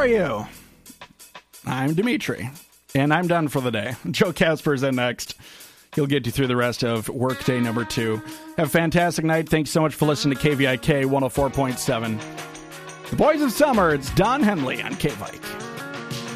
are you? I'm Dimitri, and I'm done for the day. Joe Casper's in next. He'll get you through the rest of workday number 2. Have a fantastic night. Thanks so much for listening to KVIK 104.7. The Boys of Summer, it's Don Henley on KVIK.